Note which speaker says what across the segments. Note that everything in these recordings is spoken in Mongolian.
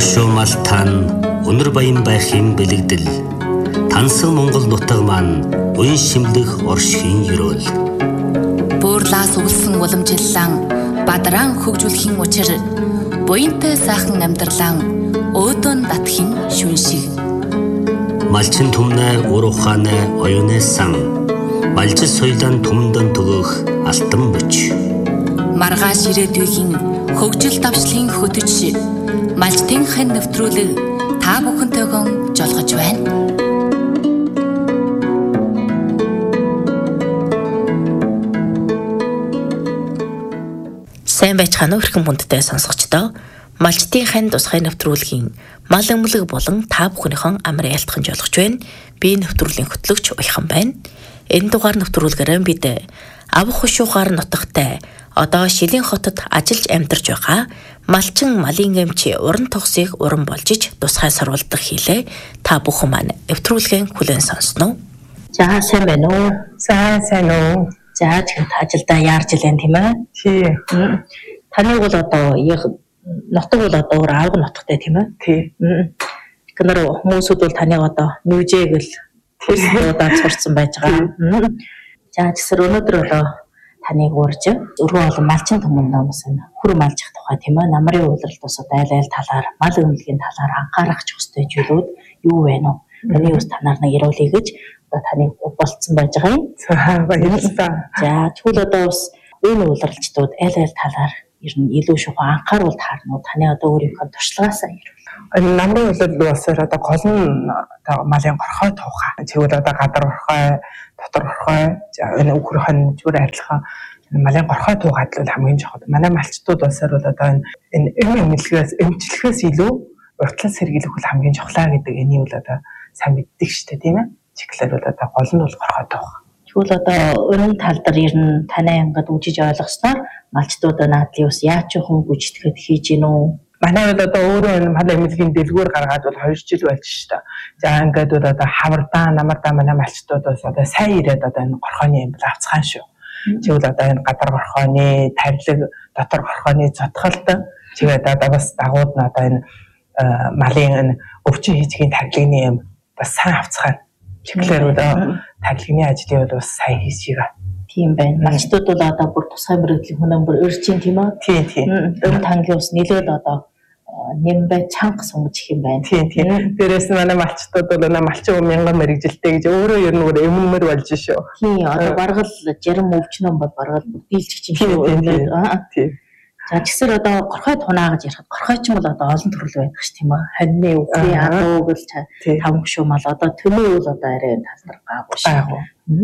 Speaker 1: Хошуу малтаан өнөр баян байхын бэлэгдэл тансаг Монгол нутаг маань уян шимлэх оршихын ёроол.
Speaker 2: Буурлаас өвлсөн уламжлалан бадран хөгжүүлэхийн учир буянтай сайхан амьдралан өөдөн татхийн шүн шиг.
Speaker 1: Малчин түмнэ ур ухаанэ оюунэ сан малжис соёлын түмдэн төгөх алтан бүч.
Speaker 2: Маргааш ирээдүйн хөгжил давшлын хөтөч малчтын хэн нэвтрүүлэг та бүхэнтэйгөө жолгож байна.
Speaker 3: Сайн байцгаана уу хэрхэн хүндтэй сонсогчдоо. Малчтын хэн тусгай нэвтрүүлгийн мал өмлөг болон та бүхнийхэн амрын ялтхан жолгож байна. Би нэвтрүүлгийн хөтлөгч Уяхан байна. Энэ дугаар нэвтрүүлгээрээ бид авах хушуугаар нутагтай одоо Шилийн хотод ажиллаж амьдарч байгаа малчин малын эмч уран тогсыг уран болж иж тусгай сурвалдаг хийлээ. Та бүхэн маань нэвтрүүлгийн хүлээн сонсноо. За сайн байна уу?
Speaker 4: Сайн уу.
Speaker 3: За тэгвэл ажилдаа яарч илэн тийм ээ?
Speaker 4: Тий.
Speaker 3: Таныг бол одоо нутаг бол одоо өөр авга нутагтай тийм ээ?
Speaker 4: Тий.
Speaker 3: Тэгэхээр хүмүүсүүд бол таныг одоо нүжээгэл тэрсүүдээ сурцсан байж байгаа. За тэгсэр өнөөдөр одоо таныг уурж өргөн олон малчин түмэн номос хүр малжих тухай тийм ээ? Намрын үйлрэлт бас одоо айл талаар мал өмлөгийн талаар анхаарах ч ёстой зүйлүүд юу вэ нөө? Таны ус танаар нэг яриулъя гэж одоо таныг болцсон байж байгаа юм.
Speaker 4: Баярлалаа.
Speaker 3: За тэгвэл одоо бас энэ үйлрэлчдүүд айл талаар ер нь илүү шухан анхааруул таарнууд таны одоо өөрийнхөө туршлагаасаа ярил.
Speaker 4: Намрын үйлрэл басаар одоо гол нь одоо малын горхой туухаа. Тэгвэл одоо гадар горхой, дотор горхой, энэ үхрхэн зүгээр адилхан малын горхой туугаад л хамгийн чухал. Манай малчдууд басаар бол одоо энэ эмчилгээс илүү уртлан сэргийлэх бол хамгийн чухлаа гэдэг энийг бол одоо сайн мэддэг шүү дээ тийм ээ. Чиглэлээр бол одоо гол нь бол горхой туухаа.
Speaker 3: Тэгвэл одоо өрн тал дээр ер нь танай ингээд үжиж ойлгосноор малчдууд наадлын ус яаж хүн гүйцэтгэхэд хийж гин үү?
Speaker 4: Манай бол одоо өөрөө энэ мал эмнэлгийн дэлгүүр гаргаад бол 2 жил болж шүү дээ. За ингээд бол одоо хавардаа, намардаа манай малчдууд бас одоо сайн ирээд одоо энэ горхойны эмбэл авцгаан шүү. Тэгвэл одоо энэ гадар горхойны, тарилэг, дотор горхойны цотголд тэгээд одоо бас дагууд нь одоо энэ малын энэ өвчин хийцгийн тарилгын эм бас сайн авцгаан. Чиглэлээр одоо тарилгын ажлыг бол бас сайн хийж байгаа.
Speaker 3: Тийм байна. Малчдууд бол одоо бүр тусгай мөрөдлийн хүн амбар өрчин тийм үү?
Speaker 4: Тийм.
Speaker 3: Өрн тангийн ус нэлээд одоо нэмбай чанга сунгаж их юм байна.
Speaker 4: Тийм. Дээрээс нь манай малчдууд бол малчин 1000 мэрэгжилтэй гэж өөрөө ер нь эмнэмэр болж шүү.
Speaker 3: Тийм. Одоо бараг л 60 өвчнөн бол бараг л дийлчих чинь шүү.
Speaker 4: Тийм.
Speaker 3: За тэгсэр одоо горхой тунаа гэж ярихад горхой ч юм бол одоо олон төрөл байдаг ш тийм үү? Хоньны үгүй адуу гэл таван шүү мал одоо төмөө үл одоо арай талдар гаагүй шүү.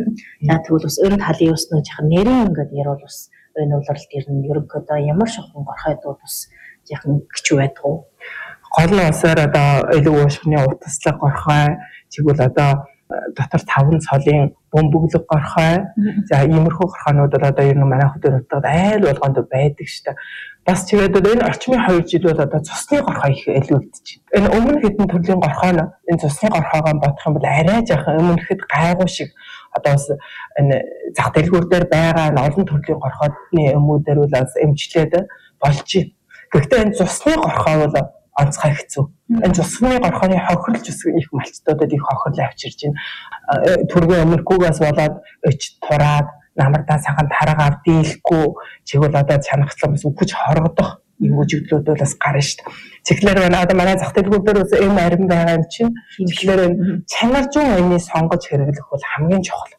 Speaker 3: За тэгвэл бас өрн талын ус нөө жахан нэрийн ингээд ярил бас энэ улиралд ирнэ ерөнхийдөө ямар шохон горхой дууд бас жахан гिच байдаг уу?
Speaker 4: Гол нь усаар одоо илүү уушгины утаслаг горхой тэгвэл одоо дотор 5 цолын бөмбөглөг горхой. За иймэрхүү горхойнууд бол одоо ер нь манай хөдөө нутагт айл болгонд байдаг шүү дээ. Бас тэгээд энэ орчмын 2 жил бол одоо цусны горхой их илүүдэж байна. Энэ өмнө хэдэн төрлийн горхой нь энэ цусны горхойгоо бодох юм бол арай жаахан өмнөхэд гайгүй шиг одоо бас энэ зах дэлгүүр дээр байгаа олон төрлийн горхойдны өмүүдээр бол бас эмчлээд болж байна. Гэхдээ энэ цусны горхой бол онцгой хэцүү. Энэ цусны горхойны хохирлж их малчдуудад их хохирол авчирж байна. Түргэн өмнөхгүйгээс болоод өч тураад намардаа цагаан таргаар дийлэхгүй чигвэл одоо чанагтлан бас үхэж хоргодох юм үжиглүүд бол бас гарна шүү дээ. Цэглэр одоо манай зах дэлгүүр дээр бас эм арим байгаа юм чинь цэглэр чанаржун энийг сонгож хэрэглэх бол хамгийн чухал.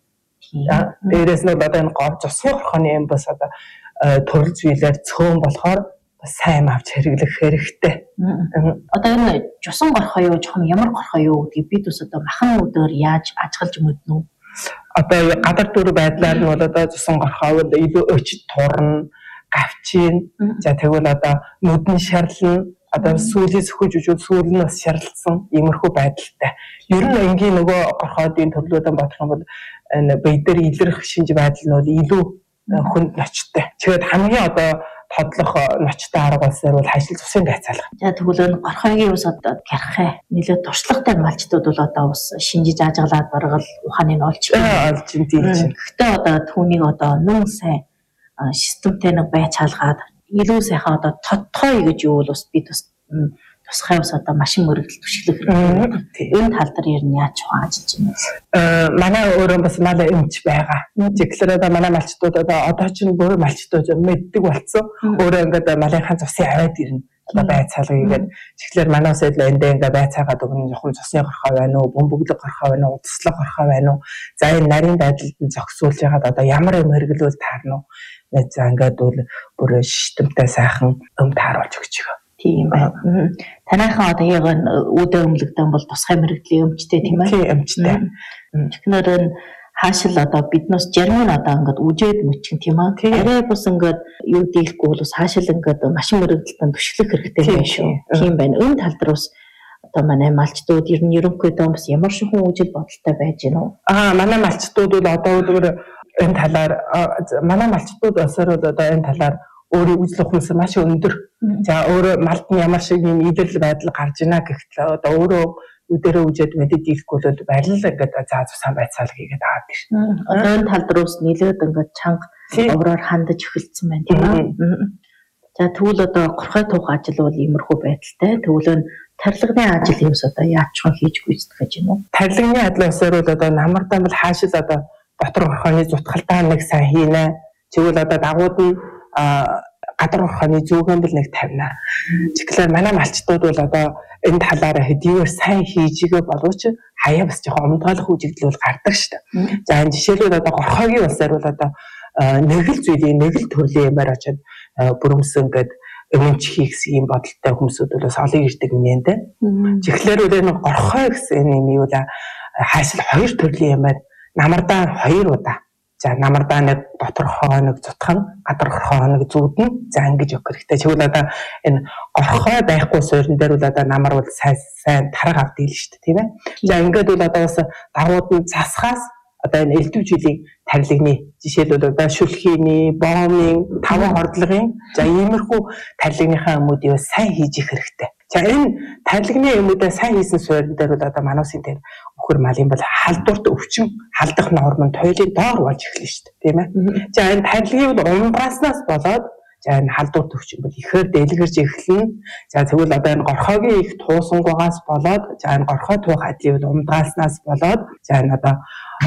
Speaker 4: Дээрээс нь одоо энэ гов цусны горхойны эм бас одоо төрөл зүйлээр цөөн болохоор сайн авч хэрэглэх хэрэгтэй.
Speaker 3: Одоо энэ жусан горхой юу жоохон ямар горхой юу гэдгийг бид бас одоо махан өдөр яаж ажиглаж мэднэ үү?
Speaker 4: Одоо гадар дүр байдлаар нь бол одоо жусан горхой бол илүү өчд турна, гавчин. За тэгвэл одоо нүдэн шарлна, одоо сүүлийн сөхөж үжил сүүл нь бас шарлсан иймэрхүү байдалтай. Ер нь энгийн нөгөө горхойдын төрлүүдэн бодох юм бол энэ биедэр илэрх шинж байдал нь бол илүү хүнд ночтой. Тэгээд хамгийн одоо тодлох ночтой арга улсаар бол хашил цусын байцаалах.
Speaker 3: За тэгвэл энэ горхойгийн ус одоо гярхай нэлээд туршлагатай малчдууд бол одоо ус шинжиж ажиглаад баргал ухааныг олж
Speaker 4: байна.
Speaker 3: Гэхдээ одоо түүнийг одоо нүүн сайн системтэй нэг байж хаалгаад илүү сайхан одоо тодтгой гэж юу бол бас бид бас тусгай ус одоо машин мөрөгдөл түшиглэх хэрэгтэй. Энэ тал дээр ер нь яаж ажиллаж байна вэ?
Speaker 4: Манай өөрөө бас манай эмч байгаа. Тэгэхээр одоо манай малчдууд одоо чинь бүр малчдууд мэддэг болсон. Өөрөө ингээд малынхаа цусын аваад ирнэ. Одоо байцаалга ингээд тэгэхээр манай ус эдл эндээ ингээд байцаагаад өгнө жоохон цусны горхоо байна уу, бөмбөглөг горхоо байна уу, удслаг горхоо байна уу. За энэ нарийн байдалд нь зогсуулж ягаад одоо ямар юм хэрэглүүл таарна уу. За ингээд бүр шитэмтэй сайхан тааруулж өгч байгаа.
Speaker 3: Тийм байна. Танайхан одоо яг үүдээ өмлөгдөн бол тусгай мэрэгдлийн өмчтэй тийм ээ.
Speaker 4: Тийм өмчтэй.
Speaker 3: Тэгэхээр хаашил одоо биднээс жармын одоо ингээд үжээд мөчгөн тийм ээ. Арай бус ингээд юу дийлэхгүй бол хаашил ингээд машин мэрэгдэлтэн түшиглэх хэрэгтэй байх шүү. Тийм байна. Энэ тал дээр бас одоо манай малчдууд ер нь ерөнхийдөө бас ямар шихэн үжил бодолтой байж гэнэ үү?
Speaker 4: Манай малчдууд бол одоо энэ талаар манай малчдууд осоор одоо энэ талаар өөрийн үжил ухамс маш өндөр. За өөрөө малд нь ямар шиг юм идэл байдал гарч ийна гэхдээ одоо өөрөө үдэрээ үжээд мэдээд дийлэхгүй бол барил ингээд заа цусан байцаал хийгээд аваад тийш.
Speaker 3: Одоо энэ тал дээр ус нэлээд ингээд чанга овроор хандаж эхэлсэн байна тийм ээ. За тэгвэл одоо горхой тух ажил бол иймэрхүү байдалтай. Тэгвэл энэ тарилгын ажил юмс одоо яачхан хийж гүйцэтгэж гэж юм уу?
Speaker 4: Тарилгын адлаасаар бол одоо намардан бол хаашил одоо дотор горхойны зутгалтаа нэг сайн хийнэ. Тэгвэл одоо дагууд нь гадар горхойны зүүгэн бил нэг тавина. Тэгэхээр манай малчдууд бол одоо энэ талаараа хэдийгээр сайн хийж игээ боловч хаяа бас жоохон умдгаалах үжигдэл бол гардаг шүү дээ. За энэ жишээлбэл одоо горхойгийн улсаар бол одоо нэг л зүйлийн нэг л төрлийн юмар очоод бүрэмсэн гээд өмнөч хийх юм бодолтой хүмүүсүүд бол бас олон ирдэг нэмэндэ. Тэгэхээр үл энэ горхой гэсэн юм юу л хаашил хоёр төрлийн юмар намардаа 2 удаа. За намардаа нэг дотор хооног зутхан, гадар хооног зүүдэн. За ингэж өгөх хэрэгтэй. Тэгвэл одоо энэ горхой байхгүй суурин дээр бол одоо намар бол сайн тарга авдаг л шүү дээ, тийм ээ. За ингээд бол одоо бас дагууд нь засхаас одоо энэ элдв жилийн тарилгын жишээлбэл одоо шүлхийний, боомын, таван хордлогын за иймэрхүү тарилгынхаа юмуудыг сайн хийж их хэрэгтэй. За энэ тарилгын юмудаа сайн хийсэн суурин дээр бол одоо мануусын дээр өхөр малын бол халдварт өвчин халдах норм нь туйлын доор болж эхэлнэ шүү дээ, тийм ээ. За энэ тарилгын бол умбааснаас болоод за энэ халдварт өвчин бол ихээр дэлгэрж эхэлнэ. За тэгвэл одоо энэ горхойгийн их туусангугаас болоод за энэ горхой тух адлыг бол умдааснаас болоод за энэ одоо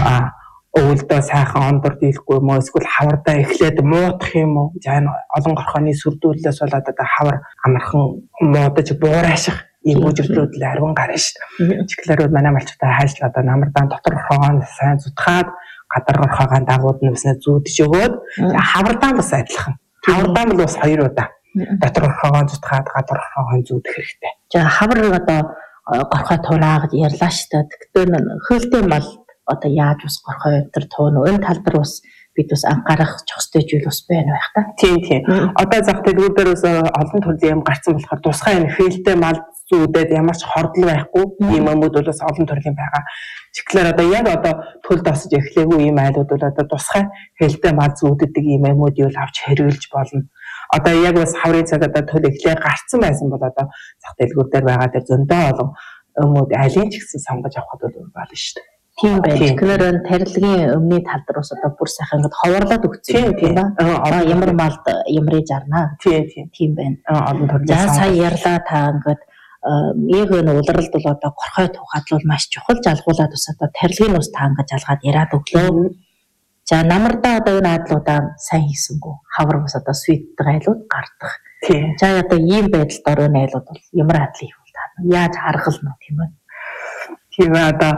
Speaker 4: өвөлдөө сайхан ондор дийлэхгүй юм уу эсвэл хавардаа эхлээд муудах юм уу? За энэ олон горхойны сүрдүүлээс болоод одоо хавар амархан муудаж буурайших ийм үжиглүүд л арван гарна шүү дээ. Тэгэхээр манай малчтай хайшл одоо намардаан дотор горхойгоо сайн зүтгаад гадар горхойгоо дагууд нь өснө зүүдж өгөөд хавардаан бас адилхан. Хавардаан бол бас 2 удаа дотор горхойгоо зүтгаад гадар горхойгоо зүүдэх хэрэгтэй.
Speaker 3: За хавар одоо горхой тунаад ярьлаа шүү дээ. Тэгтээ хөөлтэй мал одоо яаж ус горхой өнтер туун энэ тал дээр бас бид бас анхаарах зохистой зүйл бас байна байх та.
Speaker 4: Тийм. Одоо зах дэлгүүр дээр бас олон төрлийн юм гарсан болохоор тусгай энэ хөөлтэй мал зүүдэд ямар ч хордол байхгүй ийм юмуд бол бас олон төрлийн байгаа. Тэгэхээр одоо яг одоо төлд осож эхлэегүй ийм айлууд бол одоо тусгай хөөлтэй мал зүүддэг ийм юмуудыг бол авч хэрэгжилж болно. Одоо яг бас хаврын цаг одоо төл эхлээ гарцсан байсан бол одоо зах дэлгүүр дээр байгаа дээр зөндөө олон юмуд айлын ч гэсэн сонгож авахд бол болно шүү дээ.
Speaker 3: Тийм байна. Тэгэхээр тарилгын өмнөний тал дээр бас одоо бүр сайхан ингээд ховоорлоод өгсөн тийм ба. Ямар малд ямрыг жарнаа. Тийм байна.
Speaker 4: Олон төрлийн.
Speaker 3: За сая ярьлаа та ингээд яг энэ улиралд бол одоо горхой тухайд бол маш чухал жалгуулаад бас одоо тарилгын ус та ингээд жалгаад яриад өглөө. За намардаа одоо энэ адлуудаа сайн хийсэнгүү. Хавар бас одоо свит гайлууд гардаг.
Speaker 4: Тийм.
Speaker 3: За одоо ийм байдалд оройн айлууд бол ямар адлыг хийвэл та яаж харгална тийм ээ.
Speaker 4: Тийм одоо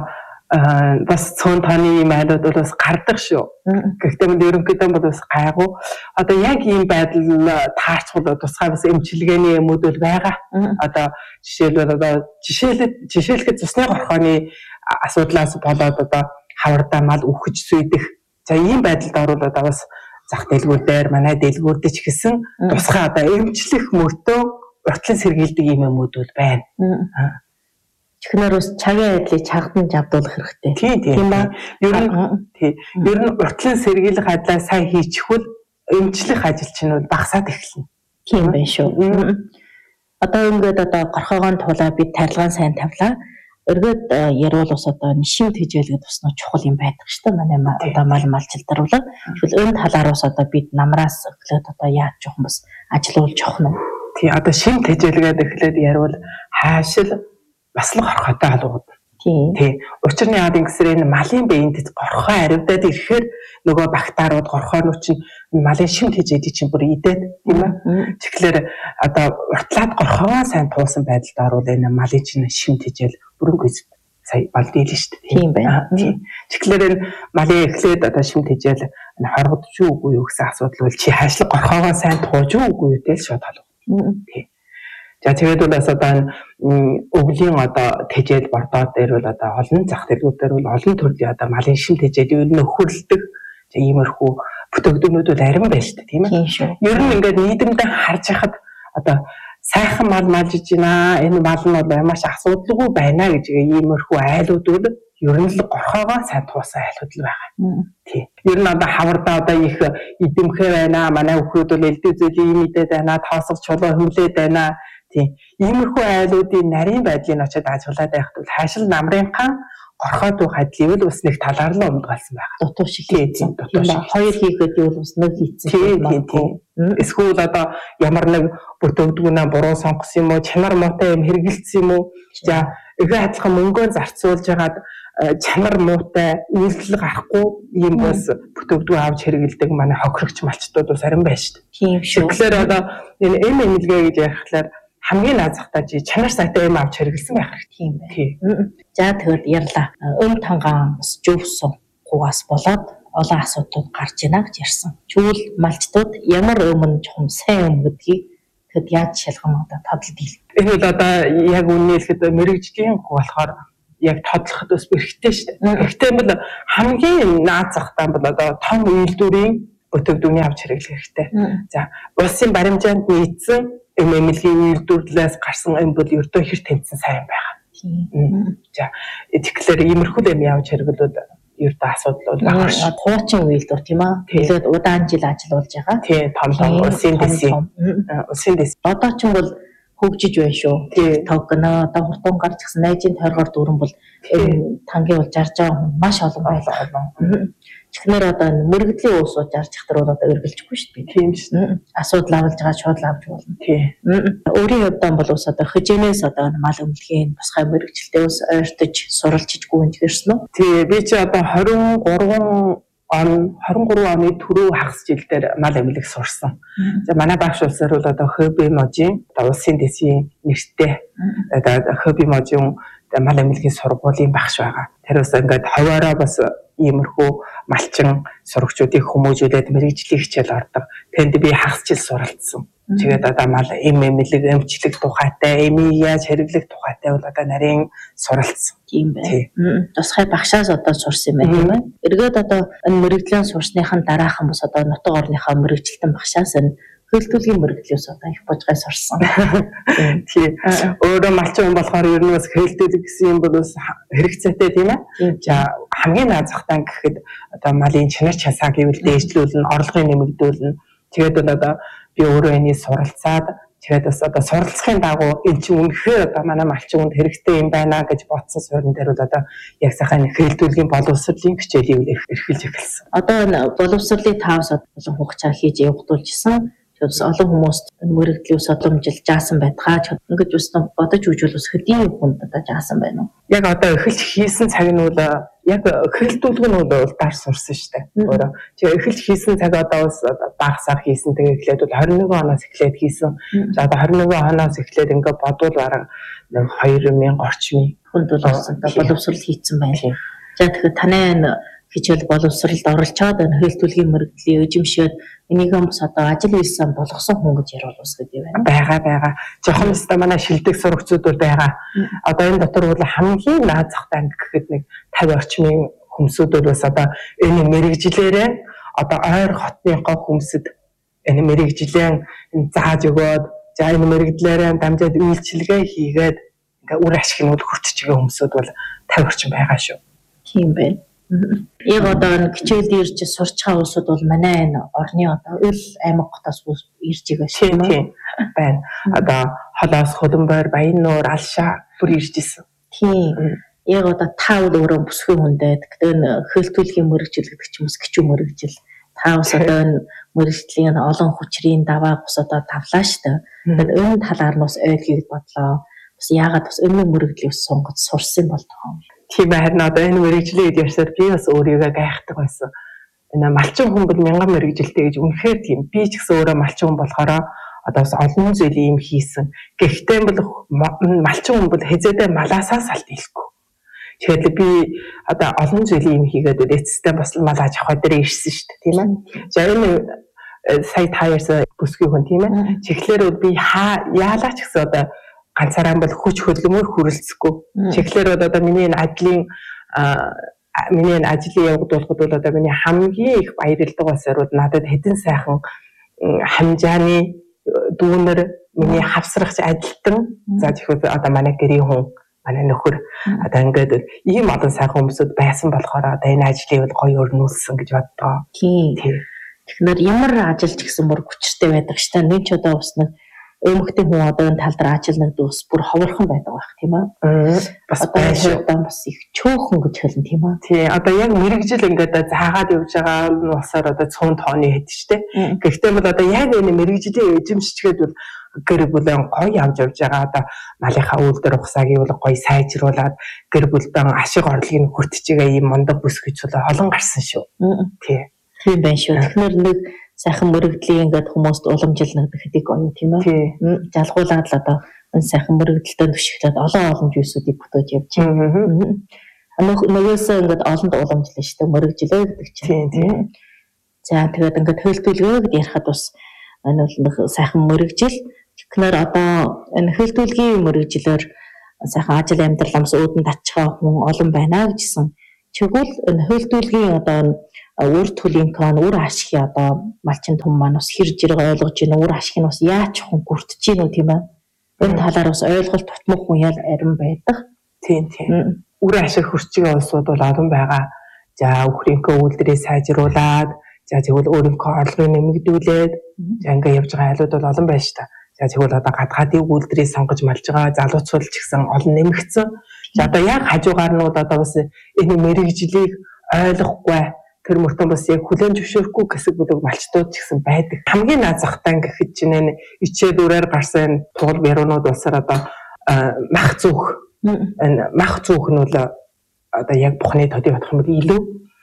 Speaker 4: бас цөөн тооны ийм айлууд бол бас гардаг шүү. Гэхдээ ерөнхийдөө бол бас гайгүй. Одоо яг ийм байдал таарчвал тусгай бас эмчилгээний юмуд бол байгаа. Одоо жишээлхэд цусны горхойны асуудлаас болоод одоо хавардаа мал үхэж сүйдэх. За ийм байдалд орвол одоо бас зах дэлгүүр дээр манай дэлгүүрдээ ч гэсэн тусгай одоо эмчлэх мөртөө уртлан сэргийлдэг ийм юмуд бол байна.
Speaker 3: Тэгэхээр бас цагийн айдлыг чагдан жавдуулах хэрэгтэй.
Speaker 4: Тийм ба. Ер нь уртлан сэргийлэх айдлаа сайн хийчихвэл эмчлэх ажил чинь бол багасаад эхэлнэ.
Speaker 3: Тийм байх шүү. Одоо ингээд одоо горхойгоо тулаа бид тарилгаан сайн тавлаа. Өргөд ярил бас одоо шимт хижээлгээд бас нөө чухал юм байдаг шүү дээ. Манай одоо малчилдар бол. Тэгвэл энэ талаар бас одоо бид намраас өглөөд одоо яаж жоохон бас ажиллуулж явах нь.
Speaker 4: Тий одоо шим тэжээлгээд эхлээд ярил хаашил бас л горхотой алууд. Тий. Учир нь яагаад ингэсээр энэ малын биеинд горхоо аривдаад ирэхээр нөгөө бактериуд горхоонууд чинь малын шим тэжээдийг чинь бүр идээд тийм ээ. Тэгэхээр одоо уртлаад горхоо сайн туусан байдалд орвол энэ малын чинь шим тэжээл бүрэнгүй сая балдийл шүү дээ.
Speaker 3: Тийм байна.
Speaker 4: Тэгэхээр энэ малын эхлээд одоо шим тэжээл хоргодж үгүй юу гэсэн асуудал бол чи хаашлаг горхоогоо сайн тууж үгүй юу тэл шууд халах. Тий. За тэгээд бол одоо өвлийн одоо тэжээл бордоо дээр бол одоо олон зах зээлүүдээр бол олон төрлийн одоо малын шим тэжээл юу нөхөрлөдөг иймэрхүү бүтээгдэхүүнүүд бол арим байна шүү дээ тийм ээ. Ер нь ингээд нийгэмдээ харж хахад одоо сайхан мал малжиж байна. Энэ мал нь бол маш асуудалгүй байна гэж иймэрхүү айлууд бол ер нь л горхоогоо сайн туусан айлууд л байгаа. Тий. Ер нь одоо хавардаа одоо их идэмхэ байна. Манай хүүхдүүд бол элдв зүйлийн юм идээд байна. Тоосох чулуу хүмлээд байна. Тий. Иймэрхүү айлуудын нарийн байдлыг очиод ажиглаад байхад бол хаашил намрынхан горхоо дуу хадлыг бас нэг талаар л өмдгалсан байна.
Speaker 3: Дутуу шиг хийсэн. Хоёр хийгээд юу бас нэг хийсэн.
Speaker 4: Тийм. Эсвэл одоо ямар нэг бүтээгдэхүүнээ буруу сонгосон юм уу, чанар муутай юм хэрэгэлсэн юм уу? За эгэ адилхан мөнгөө зарцуулж хагаад чанар муутай үйлдэл гарахгүй юм бас бүтээгдэхүүн авч хэрэгэлдэг манай хохирогч малчдууд бас харин байна шүү дээ.
Speaker 3: Тийм шүү.
Speaker 4: Тэгэхээр одоо энэ эмэлгээ гэж ярихлаар хамгийн наазахтаа чи чанар сайтай юм авч хэрэгэлсэн байх хэрэгтэй юм байна.
Speaker 3: За тэгээд ярьлаа. Тангаан зөвсөн гугаас болоод олон асуудлууд гарч ийна гэж ярьсан. Чүүл малчдууд ямар жоохон сайн гэдгийг тэгэд яаж шалгах одоо тодлол дийл.
Speaker 4: Энэ бол одоо яг үнэ хэлэхэд мэрэгжлийн болохоор яг тодлоход бас хэрэгтэй шүү дээ. Гэхдээ бол хамгийн наазахтаа бол одоо том үйлдвэрийн бүтээгдэхүүний авч хэрэглэх хэрэгтэй. За улсын баримжаанд нийцсэн эмэлгийн үйлдвэрлэлээс гарсан юм бол ердөө хэр тэнцэн сайн байгаа. За тэгэхээр иймэрхүү юм явж хэрэглээд ердөө асуудал бол байгаа шүү.
Speaker 3: Хуучин үйлдвэр тийм аа. Тэгээд удаан жил ажиллаж байгаа.
Speaker 4: Тийм том улсын дэс.
Speaker 3: Одоо ч бол хөгжиж байна шүү. Тогно одоо хурдан гарч гисэн найзын тойргоор дүүрэн бол тангийн бол жарж байгаа хүн маш олон байлаа. Тэгэхээр одоо мэрэгдлийн уусууд жарж ихтэр бол одоо эргэлжихгүй шүү дээ.
Speaker 4: Тийм шүү.
Speaker 3: Асуудал авалж байгаа шууд авч болно.
Speaker 4: Тийм.
Speaker 3: Өөрийн хувьд бол ус одоо хижээнээс одоо мал өмлөгийн тусгай мэрэгчлээ ус ойртож суралцж гүнж гэрсэн үү?
Speaker 4: Тий, би чи одоо 23 оны түрүү хагас жилдээр мал эмнэлэг сурсан. За манай багш улсаар бол одоо Хөби можийн одоо улсын дэсийн нэртэй одоо Хөби можийн мал эмнэлгийн сургуулийн багш байгаа. Тэр бас ингээд ховоороо бас иймэрхүү малчин сурагчдыг хүмүүжүүлээд мэрэгжлийн хичээл ордог. Тэнд би хагас жил суралцсан. Тэгээд одоо мал эмнэлэг эмчлэг тухайтай, эмийг яаж хэрэглэх тухайтай бол одоо нарийн суралцсан.
Speaker 3: Тийм байна. Тусгай багшаас одоо сурсан юм байна тийм ээ. Эргээд одоо энэ мэрэгжлийн сурсныхан дараахан бас одоо нутаг орныхоо мэрэгчлэн багшаас энэ хөлтүүлгийн мэрэгдлээс одоо их божгой сурсан.
Speaker 4: Тийм. Өөрөө малчин хүн болохоор ер нь бас хөлтүүлэг гэсэн юм бол бас хэрэгцээтэй тийм ээ. За хамгийн наазахтаа гэхэд одоо малын чанар часаа гэвэл дээшлүүлнэ, орлогын нэмэгдүүлнэ. Тэгээд бол одоо би өөрөө энийг суралцаад тэгээд бас одоо суралцахын дагуу эн чинь үнэхээр одоо манай малчин хүнд хэрэгтэй юм байна гэж бодсон суурин дээр бол одоо яг сайхан хөлтүүлгийн боловсролын хичээлийг эрхэлж эхэлсэн.
Speaker 3: Одоо боловсролын 5 сар болон хугацаа хийж явагдуулжсэн. Тэгээс олон хүмүүст мөрөгдлийн судламжил заасан байдгаа ингэж бас бодож үжил бас хөдийн хүнд одоо заасан байна уу?
Speaker 4: Яг одоо эхэлж хийсэн цаг нь бол яг эхэлтүүлэг нь бол улдаар сурсан шүү дээ. Өөрөө. Тэгээ эхэлж хийсэн цаг одоо бас бага сар хийсэн. Тэгээ эхлээд бол 21 оноос эхлээд хийсэн. За одоо 21 оноос эхлээд ингээд бодвол бараг 2000 орчмын
Speaker 3: хүнд бол боловсрол хийцэн байна. За тэгэхээр танай хичээл боловсролд оролцоод хөлтүүлгийн мэрэгдлийн эзэмшээд энийг бас одоо ажил хийсэн болгосон хүн гэж ярил ус гэдэг юм байна.
Speaker 4: Байгаа. Жохон өстө манай шилдэг сурагчид бол байгаа. Одоо энэ дотор бол хамгийн наазахтай анги гэхэд нэг 50 орчмын хүмүүсүүд бол бас одоо энэ мэрэгжлээрээ одоо ойр хотныхоо хүмүүсд энэ мэрэгжлэн зааж өгөөд за энэ мэрэгдлээрээ дамжаад үйлчилгээ хийгээд ингээ үр ашиг нь хүртэж байгаа хүмүүсүүд бол 50 орчим байгаа шүү.
Speaker 3: Тийм байна. Яг одоо хичээлд ирж сурч байгаа улсууд бол манай энэ орны одоо өл аймаг хотоос ирж байгаа шүү дээ.
Speaker 4: Тийм байна. Одоо холоос, Хөлбөмбөр, Баяннуур, Алшаа бүр ирж исэн.
Speaker 3: Тийм. Яг одоо та бол өөрөө бүсгүй хүнтэй. Тэгэхээр хөлтүүлгийн мэрэгжил гэдэг ч юм уу гिचүү мэрэгжил Та бас одоо энэ мэрэгжлийн олон хүчрийн даваа бас одоо тавлаа шүү дээ. Тэгээд энэ талаар нь бас ойлгохыг бодлоо. Бас яагаад бас өмнө мэрэгжлийг сонгож сурсан болтгоо.
Speaker 4: Тийм харин одоо энэ мэрэгжлийг ярьсаар би бас өөрийгөө гайхдаг байсан. Энэ малчин хүн бол мянган мэрэгжилтэй гэж үнэхээр тийм. Би ч гэсэн өөрөө малчин хүн болохоор одоо бас олон зүйлийн юм хийсэн. Гэхдээ бол малчин хүн бол хэзээдээ малаасаа салт хийхгүй. Тэгэхээр би одоо олон зүйлийн юм хийгээд эцэстээ бас мал аж ахуй дээр ирсэн шүү дээ, тийм ээ. За энэ сая та ярьсан бүсгүй хүн тийм ээ. Чиглэлээр би яалаа ч гэсэн одоо ганцаараа бол хүч хөдөлмөр хүрэлцэхгүй. Чиглэлээр одоо миний энэ ажлын явагдуулахад бол одоо миний хамгийн их баярлдаг байсаар надад хэдэн сайхан хамжааны дүүнер миний хавсрагч ажилтан за тэгэхээр одоо манай гэрийн хүн манай нөхөр одоо ингээд ийм олон сайхан хүмүүсд байсан болохоор одоо энэ ажлыг гоё өрнүүлсэн гэж боддоо.
Speaker 3: Тийм. Тэгэхээр ямар ажилч гэсэн бүр хүчтэй байдаг ш та нэг ч одоо бас нэг эмэгтэй хүн одоо энэ тал дээр ажилладаг бас бүр ховорхон байдаг байх тийм ээ. Бас одоо бас их чөөхөн гэж хэлнэ тийм ээ.
Speaker 4: Тий одоо яг мэрэгжил ингээд заагаад явж байгаа нь усаар одоо цөөн тооны хэд ч тийм. Гэхдээ бол одоо яг энэ мэрэгжлийн эзэмшчгээд бол гэр бүлэн гоё явж байгаа одоо малынхаа үйлдвэр ухсааг бол гоё сайжруулад гэр бүлдэн ашиг орлогыг хүртчихээ ийм мондог бүс гэж бол олон гарсан шүү. Тий.
Speaker 3: Тийм байна шүү. Тэгэхээр нэг сайхан мөрөгдлийн ингээд хүмүүст уламжилна гэдэг гоё тийм ээ. Жалгуулаад л одоо энэ сайхан мөрөгдөлтөнд төшөглөөд олон зүйлсүүдийг бүтээж явж байна. Нөгөөсөө ингээд олонд уламжлаа шүү дээ мөрөгжлөө гэдэг чинь. Тийм. За тэгээд ингээд хөлтүүлгээ гэдээ ярихад бас энэ бол сайхан мөрөгжил. Тэгэхээр одоо энэ хөлтүүлгийн мөрөгжлөөр сайхан ажил амьдрал амс өөдөн татчихаа хүн олон байна гэжсэн. Тэгвэл энэ хөлтүүлгийн одоо үр төлөлийн үр ашиг одоо малчин том маань бас хэрж ирэг ойлгож байна. Үр ашиг нь бас яаж хүн хүртэж гинөө тийм ээ. Энэ талаар бас ойлголт тутмах хүн ял арин байдаг.
Speaker 4: Тийм. Үр ашиг хүрчигээ улсууд бол олон байгаа. За өхрийнхөө үйлдвэрээ сайжруулад, за тэгвэл өөрийнхөө орлогыг нэмэгдүүлээд, за ингээ явж байгаа айлууд бол олон байна шүү дээ. За тэгвэл одоо гадгаадын үйлдвэрийг сонгож малж байгаа залуучууд ч гэсэн олон нэмэгдсэн. За одоо яг хажуугаар нь одоо бас энэ мэрэгжлийг ойлгохгүй тэр мөртөө бас яг хүлэн зөвшөөрөхгүй хэсэг бүлэг малчдууд ч гэсэн байдаг. Хамгийн наазахтан гэхэд чинь энэ ичээ дүрээр гарсан туул бярунууд улсаар одоо мах зүүх энэ мах зүүх нь бол одоо яг бухны төдий бодох юм бол илүү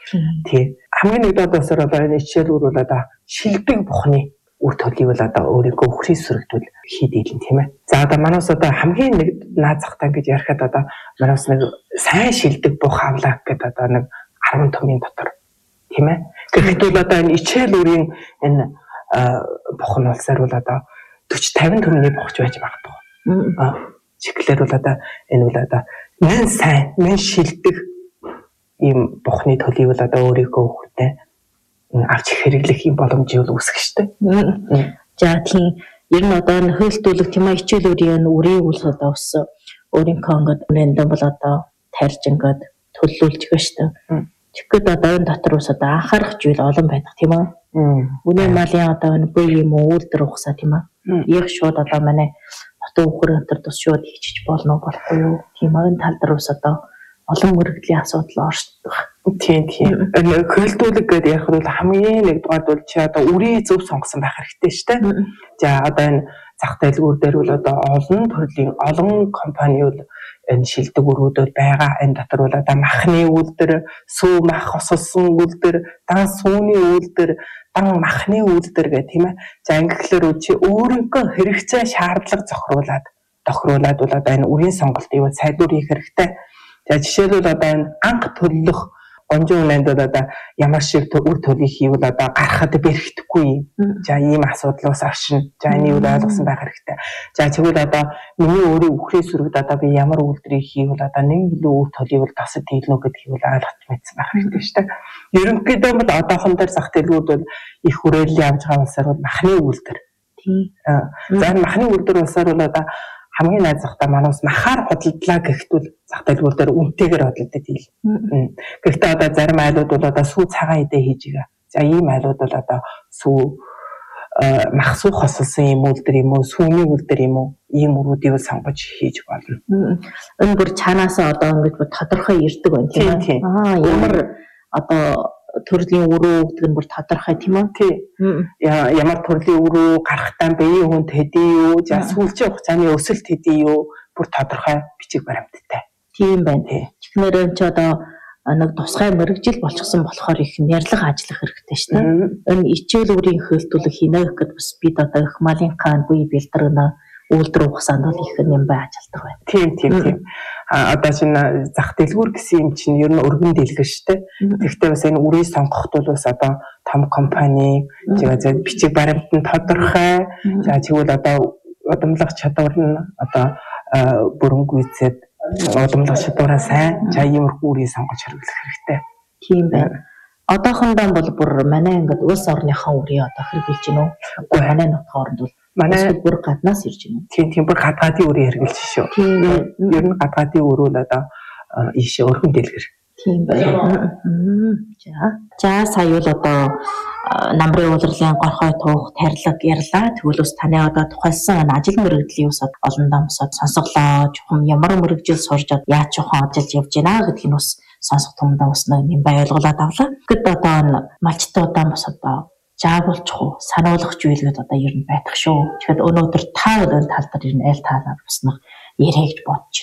Speaker 4: тий хамгийн нэгдүгээр улсаар одоо энэ ичээ дүр бол одоо шилдэг бухны үр төлөв бол одоо өөрийнхөө өхрийн сүрэгдүүл хийдэг юм тийм ээ. За одоо манайс одоо хамгийн нэг наазахтан гэж ярихад одоо манайс нэг сайн шилдэг бух авлаа гэдэг одоо нэг 10 томын дотор тийм ээ. Гэхдээ одоо энэ ичээл үрийн энэ бох нь улсаар бол одоо 40-50 тонны бохч байж магадгүй. Чиглэлээр бол одоо энэ бол одоо нэн сайн, нэн шилдэг ийм бохны төлөв бол одоо өөрийнхөө хөвгтэй авч хэрэглэх юм боломжийг үүсгэх штеп.
Speaker 3: За тийм ер нь одоо энэ хөлтүүлэг тийм ээ ичээл үрийн үрийн үл одоо ус өөрийнхөө ингээд нэндээ бол одоо тарж ингээд төлөвлөж байгаа штеп. Тэгэхэд одоо энэ дотор ус одоо анхаарах зүйл олон байдаг тийм ээ. Үнэ малын одоо энэ бие юм үйлдвэр ухсаа тийм ээ. Яг шууд одоо манай хотын өхөр өнтер тус шууд хийчих болно болохгүй юу? Тийм ээ энэ тал дээр ус одоо олон мөрөгдлийн асуудал оршдог.
Speaker 4: Тийм. Энэ хөлтүүлэг гэдэг яг бол хамгийн нэгдүгээр бол чи одоо үрийн зөв сонгосон байх хэрэгтэй шүү дээ. За одоо энэ зах дэлгүүр дээр бол одоо олон төрлийн олон компани бол энэ шилдэг өрөөдөр байгаа. Энэ дотор бол одоо махны үйлдвэр, сүү мах хосолсон үйлдвэр, дан сүүний үйлдвэр, дан махны үйлдвэр гэх тийм ээ. За ингэхлээр чи өөрийнхөө хэрэгцээ шаардлага тохируулаад бол одоо энэ үрийн сонголтыг сайдуур хийх хэрэгтэй. За жишээлбэл одоо энэ анх төлөх гонжин үнэнд одоо ямар шиг үр төлөв хийвэл одоо гарахад бэрхэхгүй. За ийм асуудлаас авшин. За энийг ойлгосон байх хэрэгтэй. За тэгвэл одоо миний өөрийн өхрийн сүрэгд одоо би ямар үйлдвэрийг хийвэл одоо нэг илүү үр төлөв тасад хийлнө гэдгийг ойлгож мэдсэн байх хэрэгтэй шүү дээ. Ерөнхийдөө бол одоохон дээр зах дэлгүүд бол их хүрээлэл явж байгаа улсаар бол махны үйлдвэр. За махны үйлдвэр улсаар бол одоо хамгийн найзахтаа манаас махаар хөдөлдлаа гэхтвэл зах дэлгүүр дээр үнэтэйгээр хөдөлдөд ийл. Гэхдээ одоо зарим айлууд бол одоо сүү цагаан идэ хийж байгаа. За ийм айлууд бол одоо сүү мах сүү хосолсон юм үйлдвэр юм уу, сүүний үйлдвэр юм уу, ийм өрүүдийг сонгож хийж болно.
Speaker 3: Энэ бүр цаанаасаа одоо ингэж тодорхой ирдэг байна тийм ээ. Ямар одоо төрлийн өрөө гэдэг нь бүр тодорхой тийм үү?
Speaker 4: Тий. Ямар төрлийн өрөө гарахтаа биеийн хүнд хэдий юу, за сүүлчийн хугацааны өсөлт хэдий юу бүр тодорхой бичиг баримттай.
Speaker 3: Тийм байна. Тэгэхээр энэ ч одоо нэг тусгай мэрэгжил болчихсон болохоор их нэрлэг ажиллах хэрэгтэй шүү дээ. Энэ ичээл үрийн хөлтүүлэг хийнэ гэхэд бас бид одоо их малын хаан буй бэлтрэнэ үйлдвэр ухсаанд бол их юм бай ажилтдаг байна.
Speaker 4: Тийм. Одоо чинь зах дэлгүүр гэсэн юм чинь ер нь өргөн дэлгэр шүү дээ. Тэгэхдээ бас энэ үрийг сонгоход бол бас одоо том компани тэгээд бичиг баримт нь тодорхой. За тэгвэл одоо удамлах чадвар нь одоо бүрэн-гүйцэд удамлах чадвараа сайн иймэрхүү үрийг сонгож хэрэглэх хэрэгтэй.
Speaker 3: Тийм байна. Одоохондоо бол бүр манай ингээд улс орныхаа үрийг одоо хэрэгжилж байна уу? Үгүй манай нутгаар бол манай бүр гаднаас ирж байна.
Speaker 4: Тийм бүр гадаадын үрийг хэрэгжилж шүү. Тийм. Ер нь гадаадын өр бол одоо ийшээ өргөн дэлгэр.
Speaker 3: Тийм байна. За сая бол одоо намрын улирлын горхой туух тарилга ярьлаа. Тэгвэл бас таны одоо тухайлсан ажил мэргэжлийн усад олон дамсад сонсголоо. Жухам ямар мэргэжил сурж яаж жухан ажиллаж явж байна гэдгийг нь бас сонсох тундаа бас нэг бай ойлголоод авлаа. Гэт одоо малчтуудаа бас одоо жаагуулчих уу, сануулгах зүйлгээд одоо ер нь байх шүү. Тэгэхээр өнөөдөр та энэ тал дээр ер нь аль талаар бас нэг яриа гэж бодож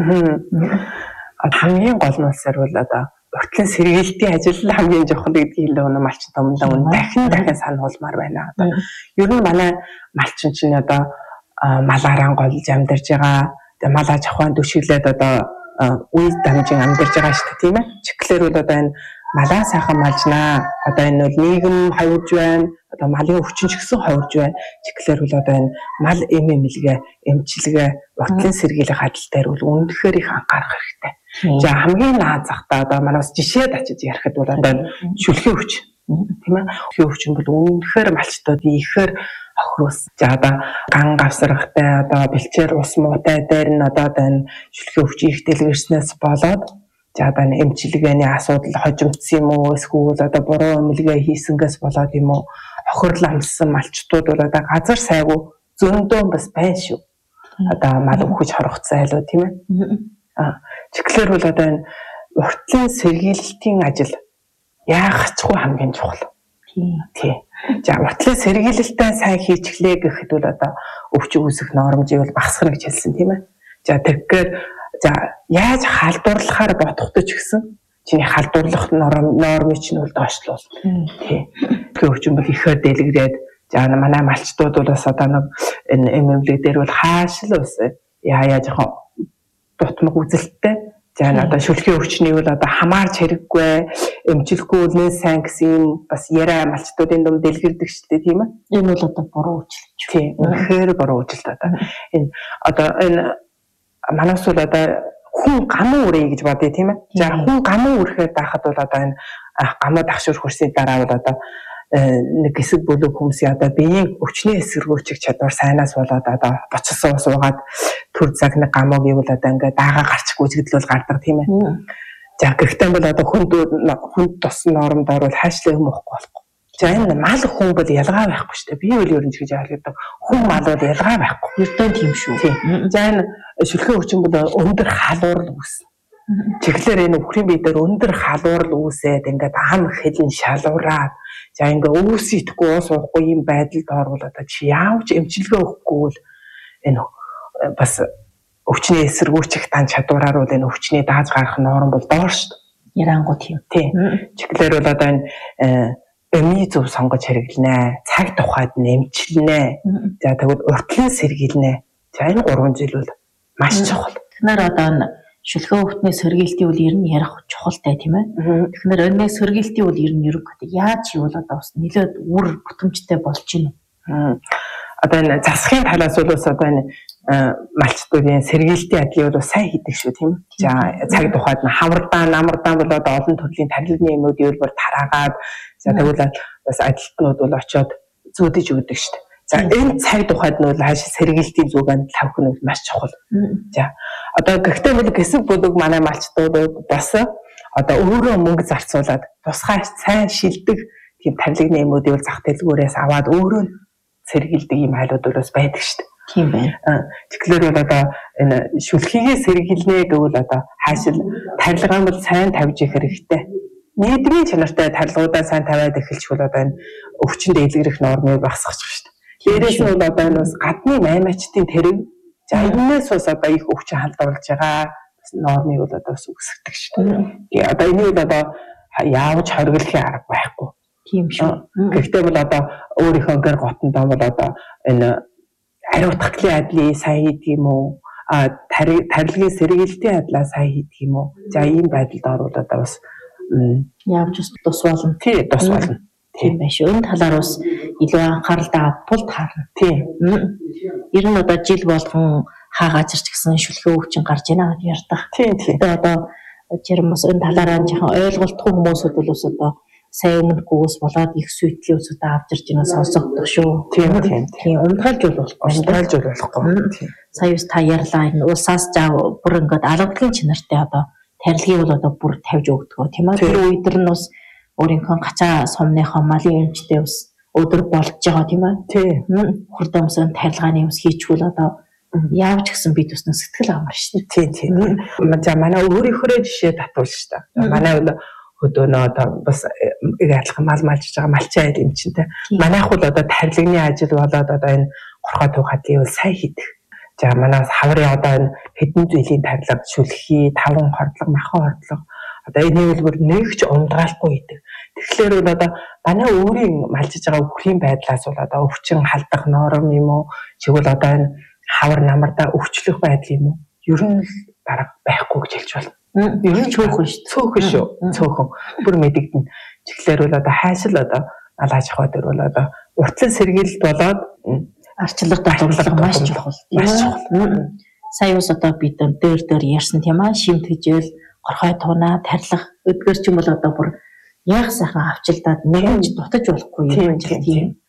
Speaker 3: байна.
Speaker 4: Хамгийн гол нь бол одоо уртлын сэргийлтийн ажил хамгийн чухал гэдгийг л малчин томдоо дахин сануулмаар байна. Одоо ер нь манай малчин чинь одоо малаараа голж амьдарч байгаа. Тэгээ мал аж ахуйн төшөглөөд одоо үе дамжин амьдарч байгаа шүү дээ, тийм ээ. Чиглэлэр бол одоо энэ малаа сайхан малжнаа. Одоо энэ бол нийгэм хавьж байна. Одоо малын өвчин ч гэсэн хавьж байна. Чиглэлэр бол одоо энэ мал эмэмлэгээ, эмчилгээ, уртлын сэргийлэх адил дээр бол үнэхээр их анхаарах хэрэгтэй. За хамгийн наад захта одоо манаас жишээд очиж ярихад бол одоо шүлхийн өвч, тийм ээ. Шүлхийн өвч нь бол үнэхээр малчтууд ихээр охируус. За одоо ган гавсрахтай одоо бэлчээр ус муутай дээр нь одоо энэ шүлхийн өвч их дэлгэрснээс болоод за одоо эмчилгээний асуудал хожимдсан юм уу, эсвэл одоо буруу эмнэлгээ хийсэнгээс болоод юм уу, охирол амссан малчтууд бол одоо газар сайгүй зөндөө бас байна шүү. Одоо мал өвхөж хорогцсон айлуу, тийм ээ. Чиглэлэр бол одоо энэ уртлын сэргийлэлтийн ажил яахчгүй хамгийн чухал. Тийм. За уртлын сэргийлэлтээ сайн хийчихлээ гэхэд бол одоо өвч үүсэх нормжийг бол багасгах гэж хэлсэн, тийм ээ. За тэгэхээр за яаж халдварлахаар бодохдоо ч гэсэн чиний халдварлах нормыг чинь бол доошлуул. Тийм. Тэгэхээр өвчин бол ихээр дэлгэрээд за манай малчтууд бол бас одоо нэг энэ эмэмлэг дээр бол хаашил ус яа жоохон дутмаг үзэлттэй. За одоо шүлхийн өвчний бол одоо хамаарч хэрэггүй, эмчилэхгүй үлэн сайн гэсэн юм бас яриа малчтуудын дунд дэлгэрдэг шүү дээ, тийм ээ.
Speaker 3: Энэ бол одоо буруу үжилт.
Speaker 4: Тийм. Үнэхээр буруу үжилт одоо. Энэ манайс бол одоо хүн гамуу үрэй гэж бодъё, тийм ээ. За хүн гамуу үрэхээр даахад бол одоо энэ гамуу дагшуурх хурсны дараа бол одоо нэг хэсэг бүлэг хүмүүсийн одоо биеийн өвчний эсэргүүцэх чадвар сайнаас болоод одоо боцсон суугаад төр цаг нэг гамуу гэвэл одоо ингээд даага гарч гүйцэтгэл бол гардаг, тийм ээ. За гэхдээ бол одоо хүнд тусны нормдоор бол хайшлаа юм уухгүй болохгүй. За энэ мал хүн бол ялгаа байхгүй шүү дээ. Би үл ерөнж гэж ойлгодог. Хүн мал бол ялгаа байхгүй.
Speaker 3: Ердөө тийм шүү.
Speaker 4: За энэ шүлхэн өвчин бол өндөр халуурал үүснэ. Чиглэлэр энэ өвхрийн бие дээр өндөр халуурал үүсээд ингээд ам хэлэн шалуураад за ингээ өвс итгэхгүй уус уухгүй юм байдалд орвол одоо чи яавч эмчилгээ өгөхгүй бол энэ бас өвчний эсэргүүцэх дан чадвараар бол энэ өвчний дааж гарах норм бол доор шүү дээ.
Speaker 3: Ярангуй тийм.
Speaker 4: Чиглэлэр бол одоо энэ эмийн зөв сонгож хэрэглэнэ. Цаг тухайд нь эмчилнэ. За тэгвэл уртлын сэргийлнэ. За энэ гурван зүйл бол маш чухал.
Speaker 3: Тэгэхээр одоо шүлхэн өвтний сэргийлтийн үл ер нь ярих чухалтай, тийм ээ. Тэгэхээр энэ сэргийлтийн үл ер нь ерөнхийдөө яаж хийвэл одоо бас нэлээд үр бүтэмжтэй болж байна.
Speaker 4: Одоо энэ засахын талаас бол одоо энэ малчтуудын сэргийлтийн ажлыг бол сайн хийдэг шүү, тийм ээ. За цаг тухайд нь хавардаан, намардаан бол одоо олон төрлийн тарилгын юмнуудыг бол тараагаад за тэгвэл бас ажилтнууд бол очиод зүүдэж өгдөг шүү дээ. За энэ цаг тухайд нь бол хааш сэргийлтийн зүгэн тавих нь маш чухал. За одоо гэхдээ бол хэсэг бүлэг манай малчтууд бас одоо өөрөө мөнгө зарцуулаад тусгай сайн шилдэг тийм тарилгын юмнуудыг зах дэлгүүрээс аваад өөрөө сэргийлдэг юм айлууд бол бас байдаг шүү дээ.
Speaker 3: Тийм байна.
Speaker 4: Тэгэхээр бол одоо энэ шүлхийгээ сэргийлнэ гэвэл одоо хаашил тарилгаан бол сайн тавьж их хэрэгтэй. нийгмийн чанартай тарилгуудаа сайн тавиад эхэлчихвэл одоо энэ өвчин дэлгэрэх нормыг багасгах шүү дээ. Дээрээс нь бол одоо энэ бас гадны маймаачдын тэрэг за энэс бас одоо их өвчин халдварлаж байгаа нормыг бол одоо бас үсгдэг шүү дээ. Одоо энийг бол одоо яавч хориглохын арга байхгүй.
Speaker 3: Тийм шүү.
Speaker 4: Гэхдээ бол одоо өөрийнхөө гэр готондоо бол одоо энэ ариутгахлын адлыг сайн хийдэг юм уу? Тарилгын сэргийлтийн адлаа сайн хийдэг юм уу? За ийм байдалд орвол одоо бас
Speaker 3: Явж тус болно.
Speaker 4: Тий, тус болно.
Speaker 3: Тийм байх шүү. Энэ талаар бас илүү анхаарал тавуулт харна.
Speaker 4: Тийм.
Speaker 3: Ер нь одоо жил болгон хаагазарч гисэн шүлхээ өвчин гарч ийна гэж ярьдаг.
Speaker 4: Тийм.
Speaker 3: Одоо жирэмс энэ талаараа жоохон ойлголтгүй хүмүүсүүд бол бас одоо сайн өмнөхгүйс болоод их сүйтгэлийн үсүүдээ авч ирж байгаа сонсогдох шүү. Тийм. Унтгаалж болохгүй.
Speaker 4: Тийм.
Speaker 3: Сая ус та ярьлаа энэ улсаас жаа бүр ингээд алгадлагын чинартай одоо тарилгыг бол одоо бүр тавьж өгдөг тийм ээ. Тэр үедэр нь бас өөрийнхөө гачаа сумныхоо малын эмчтэй бас өдөр болж байгаа тийм ээ. Тийм. Хурдан өмсөн тарилгааны ус хийчихвэл одоо яавч гэсэн бид төснө сэтгэл амар шүү дээ.
Speaker 4: Тийм. За манай өөрийнхөө жишээ татвал шүү дээ. Манай хөдөөнөө одоо бас яадлах мал малжиж байгаа малчин айл эмчтэй. Манайх бол одоо тарилгын ажил болоод одоо энэ горхоо туухадлыг сайн хийдэг. За манаас хаврын одоо энэ хэдэн жилийн тарилга шүлхий, таван хордлого, махан хордлого одоо энэ хэлбэр нэгч ундгаалахгүй идэг. Тэгэхээр бол одоо манай өөрийн малжиж байгаа өвхрийн байдлаас бол одоо өвчин халдах норм юм уу? Чигвэл одоо энэ хавар намардаа өвчлөх байдал юм уу? Ер нь бараг байхгүй гэж хэлж байна.
Speaker 3: Ер нь цөөхөн
Speaker 4: шүү. Цөөхөн. Бүр мэдэгдэн. Чиглэлэр бол одоо хайшил одоо алааж хаа дээр бол одоо уртлан сэргийлэлт болоод
Speaker 3: арчлага дурлага маш чухал. Сая ус одоо бид дээр ярьсан тийм аа шимтгэжэл горхой туунаа тарилах өдгөр ч юм бол одоо бүр яг сайхан авчилдаад нэгж дутаж болохгүй юм чинь тийм.